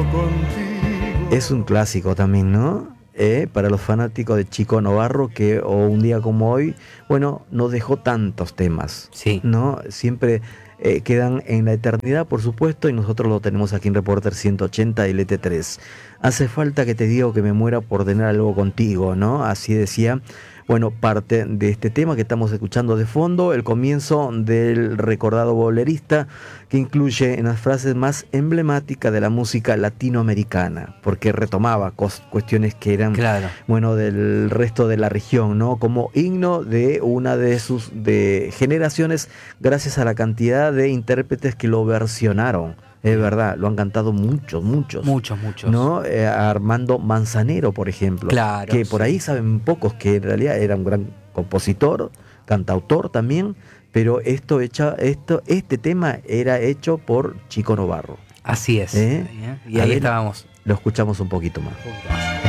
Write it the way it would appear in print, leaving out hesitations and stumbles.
Es un clásico también, ¿no? Para los fanáticos de Chico Novarro, que un día como hoy, bueno, no dejó tantos temas, Sí. ¿no? Siempre quedan en la eternidad, por supuesto, y nosotros lo tenemos aquí en Reporter 180 y LT3. Hace falta que te digo que me muera por tener algo contigo, ¿no? Así decía, bueno, parte de este tema que estamos escuchando de fondo, el comienzo del recordado bolerista, que incluye en las frases más emblemáticas de la música latinoamericana, porque retomaba cuestiones que eran, Claro. bueno, del resto de la región, ¿no? Como himno de una de sus generaciones, gracias a la cantidad de intérpretes que lo versionaron. Es verdad, lo han cantado muchos, Muchos. ¿no? Armando Manzanero, por ejemplo, Claro, que por sí. ahí saben pocos que en realidad era un gran compositor, cantautor también, pero este tema era hecho por Chico Novarro. Así es. ¿Eh? Y A ahí ver, estábamos. lo escuchamos un poquito más. Un poquito más.